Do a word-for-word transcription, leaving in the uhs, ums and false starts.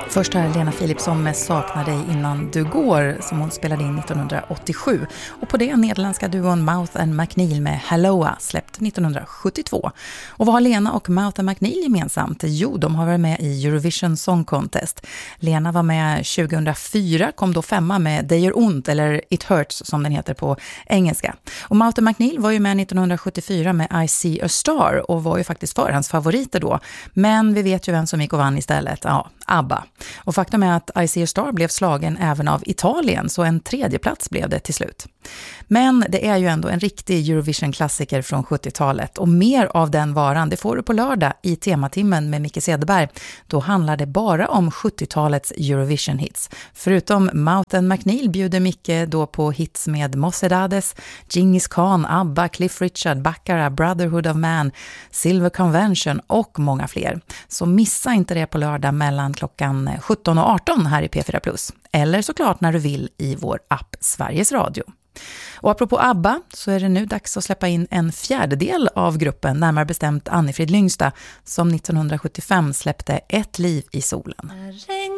Först här Lena Philipsson med Saknar dig innan du går, som hon spelade in nittonhundraåttiosju. Och på det nederländska duon Mouth and McNeil med Helloa, släppt nittonhundrasjuttiotvå. Och vad har Lena och Mouth and McNeil gemensamt? Jo, de har varit med i Eurovision Song Contest. Lena var med tjugohundrafyra, kom då femma med Det gör ont, eller It Hurts som den heter på engelska. Och Mouth and McNeil var ju med nittonhundrasjuttiofyra med I See a Star och var ju faktiskt förhandsfavoriter då. Men vi vet ju vem som gick och vann istället. Ja, ABBA. Och faktum är att I See a Star blev slagen även av Italien, så en tredje plats blev det till slut. Men det är ju ändå en riktig Eurovision-klassiker från sjuttiotalet, och mer av den varan det får du på lördag i tematimmen med Micke Cederberg. Då handlar det bara om sjuttiotalets Eurovision-hits. Förutom Mouth and McNeil bjuder Micke då på hits med Mocedades, Genghis Khan, ABBA, Cliff Richard, Baccara, Brotherhood of Man, Silver Convention och många fler. Så missa inte det på lördag mellan klockan sjutton och arton här i P fyra Plus. Eller såklart när du vill i vår app Sveriges Radio. Och apropå ABBA så är det nu dags att släppa in en fjärdedel av gruppen, närmare bestämt Annifrid Lyngstad, som nittonhundrasjuttiofem släppte Ett liv i solen.